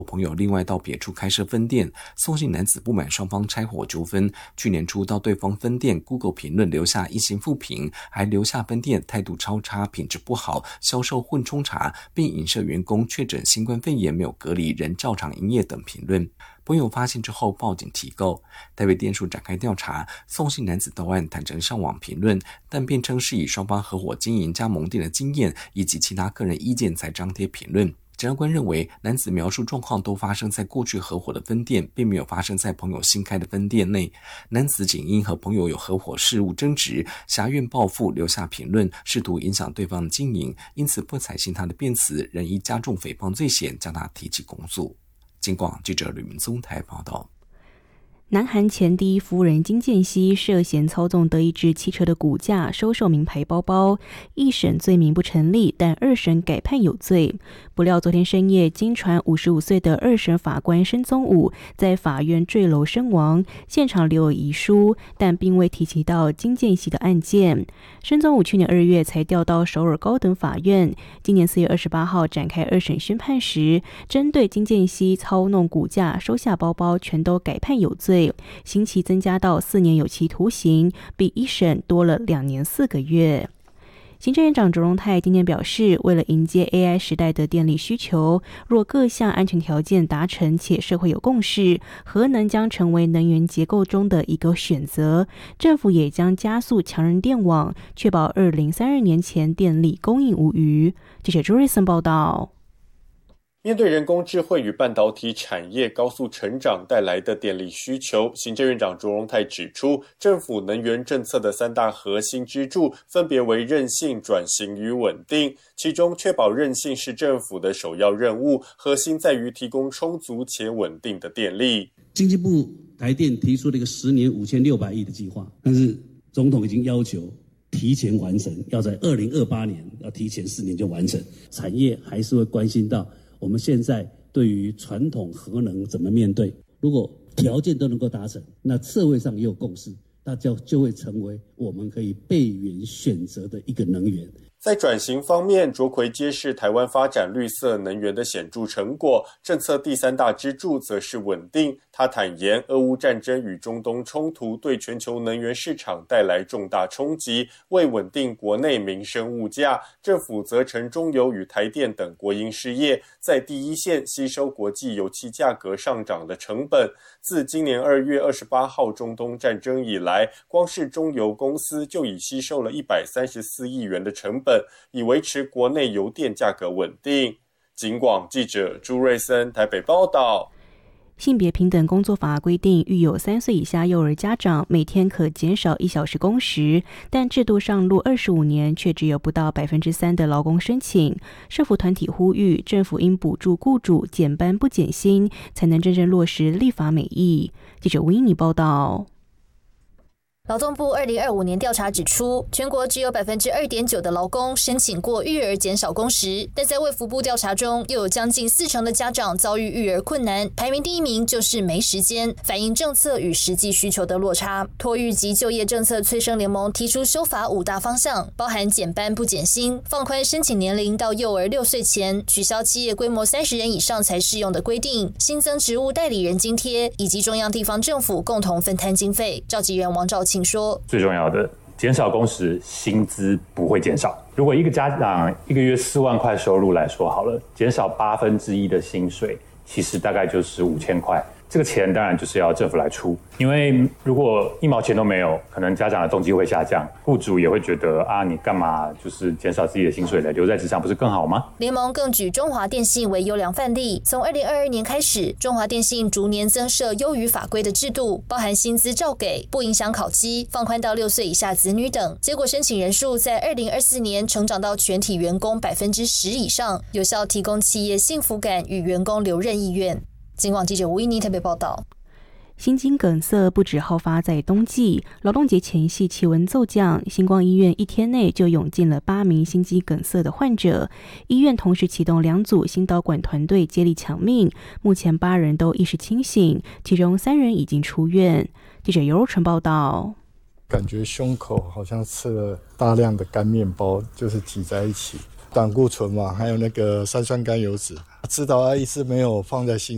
朋友另外到别处开设分店，宋姓男子不满双方拆伙纠纷，去年初到对方分店 Google 评论留下1星负评，还留下分店态度超差、品质不好、销售混冲茶，并影射员工确诊新冠肺炎没有隔离仍照常营业等评论。朋友发现之后报警提告，台北店署展开调查，宋姓男子到案坦诚上网评论，但辩称是以双方合伙经营加盟店的经验以及其他个人意见才张贴评论。检察官认为，男子描述状况都发生在过去合伙的分店，并没有发生在朋友新开的分店内。男子仅因和朋友有合伙事务争执，挟怨报复，留下评论，试图影响对方的经营，因此不采信他的辩词，仍以加重诽谤罪嫌将他提起公诉。警广记者吕明宗台报道。 南韩前第一夫人金建熙涉嫌操纵德意志汽车的股价收受名牌包包，一审罪名不成立，但二审改判有罪。不料昨天深夜，经传55岁的二审法官申宗武在法院坠楼身亡，现场留有遗书，但并未提及到金建熙的案件。申宗武去年2月才调到首尔高等法院，今年4月28号展开二审宣判时，针对金建熙操弄股价收下包包全都改判有罪，刑期增加到4年有期徒刑，比一审多了2年4个月。行政院长卓荣泰今天表示，为了迎接 AI 时代的电力需求，若各项安全条件达成且社会有共识，核能将成为能源结构中的一个选择。政府也将加速强韧电网，确保2032年前电力供应无虞。记者朱瑞森报道。 面对人工智慧与半导体产业高速成长带来的电力需求，行政院长卓荣泰指出，政府能源政策的3大核心支柱分别为韧性、转型与稳定，其中确保韧性是政府的首要任务，核心在于提供充足且稳定的电力。 经济部台电提出了一个10年5600亿的计划，但是总统已经要求提前完成，要在2028年要提前4年就完成。产业还是会关心到我们现在对于传统核能怎么面对，如果条件都能够达成，那社会上也有共识，那就会成为我们可以备援选择的一个能源。 在转型方面，卓奎揭示台湾发展绿色能源的显著成果，政策第3大支柱则是稳定。他坦言，俄乌战争与中东冲突对全球能源市场带来重大冲击，为稳定国内民生物价，政府责成中油与台电等国营事业在第一线吸收国际油气价格上涨的成本。自今年2月28号中东战争以来，光是中油公司就已吸收了134亿元的成本，以维持国内油电价格稳定。警广记者朱瑞森台北报道。 性别平等工作法规定，育有3岁以下幼儿家长每天可减少1小时工时，但制度上路25年，却只有不到3%的劳工申请。社福团体呼吁，政府应补助雇主减班不减薪，才能真正落实立法美意。记者维尼报道。 劳动部2025年调查指出，全国只有2.9%的劳工申请过育儿减少工时，但在卫福部调查中，又有将近40%的家长遭遇育儿困难，排名第1名就是没时间，反映政策与实际需求的落差。托育及就业政策催生联盟提出修法5大方向，包含减班不减薪、放宽申请年龄到幼儿6岁前、取消企业规模30人以上才适用的规定、新增职务代理人津贴，以及中央地方政府共同分摊经费。召集人王兆庆说， 最重要的，减少工时，薪资不会减少。如果一个家长1个月4万块收入来说好了，减少1/8的薪水，其实大概就是5000块。这个钱当然就是要政府来出，因为如果1毛钱都没有，可能家长的动机会下降，雇主也会觉得啊，你干嘛就是减少自己的薪水来留在职场，不是更好吗？ 联盟更举中华电信为优良范例，从2022年开始，中华电信逐年增设优于法规的制度，包含薪资照给、不影响考绩、放宽到6岁以下子女等。结果申请人数在2024年成长到全体员工10%以上，有效提供企业幸福感与员工留任意愿。警广记者吴依妮特别报道。 心肌梗塞不止好发在冬季，劳动节前夕气温骤降，星光医院1天内就涌进了8名心肌梗塞的患者。医院同时启动2组心导管团队接力抢命，目前8人都意识清醒，其中3人已经出院。记者尤若纯报道。 感觉胸口好像吃了大量的干面包，就是挤在一起。胆固醇嘛，还有那个三酸甘油酯，知道一直没有放在心